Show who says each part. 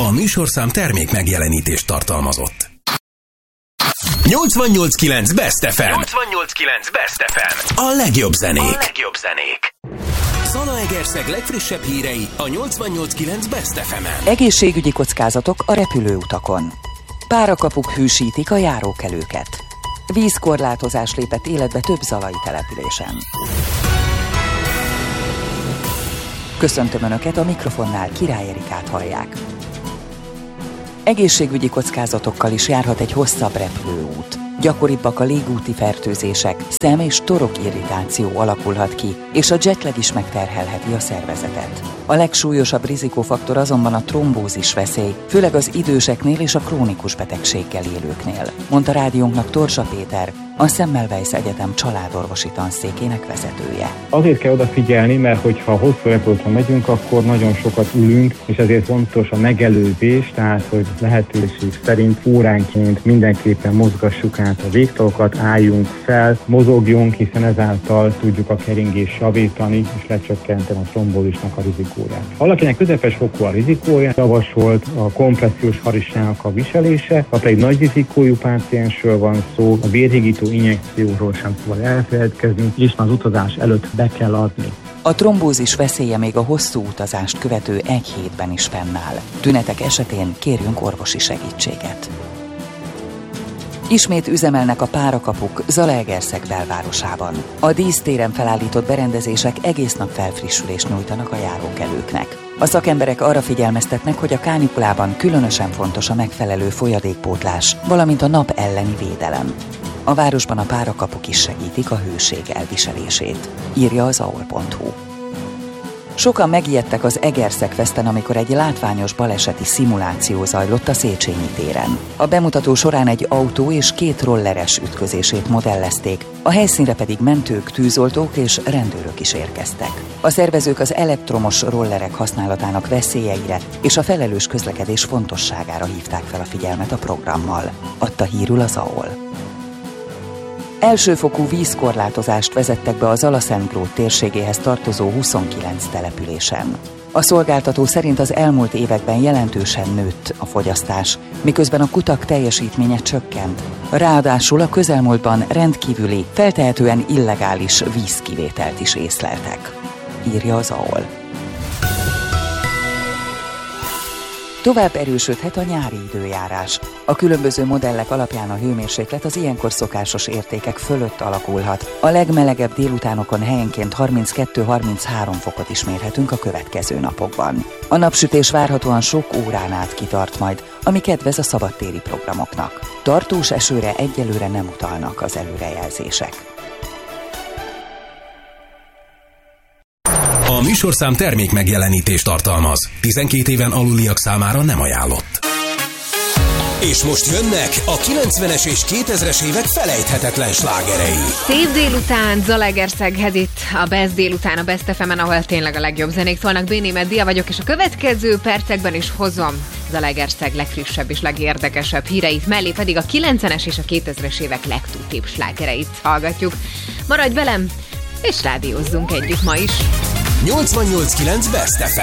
Speaker 1: A műsorszám termék megjelenítést tartalmazott. 88.9 Best FM. 88.9 Best FM. A legjobb zenék. Zalaegerszeg legfrissebb hírei a 88.9 Best FM-en.
Speaker 2: Egészségügyi kockázatok a repülőutakon. Párakapuk hűsítik a járókelőket. Vízkorlátozás lépett életbe több zalai településen. Köszöntöm Önöket, a mikrofonnál Király Erikát hallják. Egészségügyi kockázatokkal is járhat egy hosszabb repülőút. Gyakoribbak a légúti fertőzések, szem- és torokirritáció alakulhat ki, és a jetlag is megterhelheti a szervezetet. A legsúlyosabb rizikófaktor azonban a trombózis veszély, főleg az időseknél és a krónikus betegséggel élőknél, mondta rádiónknak Torsa Péter, a Semmelweis Egyetem családorvosi tanszékének vezetője.
Speaker 3: Azért kell odafigyelni, mert hogyha hosszú repülőtre megyünk, akkor nagyon sokat ülünk, és ezért fontos a megelőzés, tehát hogy lehetőség szerint óránként mindenképpen mozgassuk át a végtalokat, álljunk fel, mozogjunk, hiszen ezáltal tudjuk a keringést javítani, és lecsökkenteni a trombózisnak a rizikóját. Valakinek közepes fokú a rizikója, javasolt a kompressziós harisnyának a viselése, ha pedig nagy rizikójú páciensről van szó, a vérhigító injekcióról sem szabad elfeledkezni, és az utazás előtt be kell adni.
Speaker 2: A trombózis veszélye még a hosszú utazást követő egy hétben is fennáll. Tünetek esetén kérjünk orvosi segítséget. Ismét üzemelnek a párakapuk Zalaegerszeg belvárosában. A dísztéren felállított berendezések egész nap felfrissülést nyújtanak a járókelőknek. A szakemberek arra figyelmeztetnek, hogy a kánikulában különösen fontos a megfelelő folyadékpótlás, valamint a nap elleni védelem. A városban a párakapuk is segítik a hőség elviselését, írja az aol.hu. Sokan megijedtek az Egerszegfesten, amikor egy látványos baleseti szimuláció zajlott a Széchenyi téren. A bemutató során egy autó és két rolleres ütközését modellezték, a helyszínre pedig mentők, tűzoltók és rendőrök is érkeztek. A szervezők az elektromos rollerek használatának veszélyeire és a felelős közlekedés fontosságára hívták fel a figyelmet a programmal, adta hírül az AOL. Elsőfokú vízkorlátozást vezettek be a Zalaszentgrót térségéhez tartozó 29 településen. A szolgáltató szerint az elmúlt években jelentősen nőtt a fogyasztás, miközben a kutak teljesítménye csökkent. Ráadásul a közelmúltban rendkívüli, feltehetően illegális vízkivételt is észleltek, írja az AOL. Tovább erősödhet a nyári időjárás. A különböző modellek alapján a hőmérséklet az ilyenkor szokásos értékek fölött alakulhat. A legmelegebb délutánokon helyenként 32-33 fokot is mérhetünk a következő napokban. A napsütés várhatóan sok órán át kitart majd, ami kedvez a szabadtéri programoknak. Tartós esőre egyelőre nem utalnak az előrejelzések.
Speaker 1: A műsorszám termék megjelenítést tartalmaz. 12 éven aluliak számára nem ajánlott. És most jönnek a 90-es és 2000-es évek felejthetetlen slágerei.
Speaker 4: Szép délután Zalaegerszeghez, itt a Best délután a Best FM-en, ahol tényleg a legjobb zenék szólnak. Bénémet Dia vagyok, és a következő percekben is hozom Zalaegerszeg legfrissebb és legérdekesebb híreit, mellé pedig a 90-es és a 2000-es évek legtútibb slágereit hallgatjuk. Maradj velem, és rádiózzunk együtt ma is.
Speaker 1: 88.9 Best FM.